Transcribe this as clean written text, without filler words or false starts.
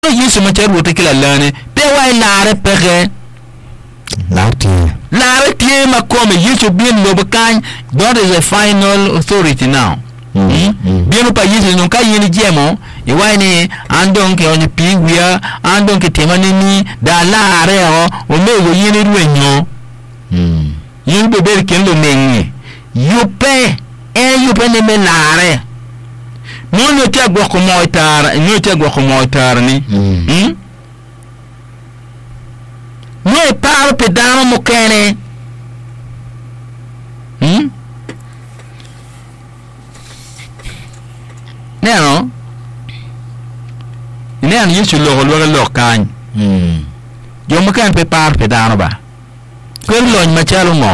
Yesu ma charu te kila lane pe wai laare pege laare tie ma come Yesu bien no bakan. God is a final authority now. Bien pa Yesu non ka yeni jemo e wai ni andon ke oni pigwia andon ke temane ni da laare o mego yeni ruenyo yin bebe ken lo mengi yupe ne me laare no te agwa ko moitar ni no e paro pedano mo kene no ne an Yesu lo kan yo mo kan pe paro pedano ba ko lo ma chalo mo